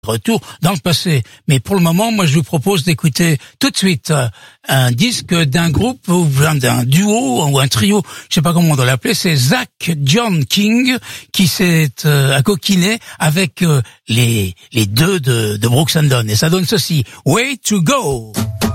retour dans le passé. Mais pour le moment, moi, je vous propose d'écouter tout de suite un disque d'un groupe ou d'un duo ou un trio, je sais pas comment on doit l'appeler, c'est Zach John King qui s'est accoquiné avec les deux de Brooks and Dunn. Et ça donne ceci, Way to Go.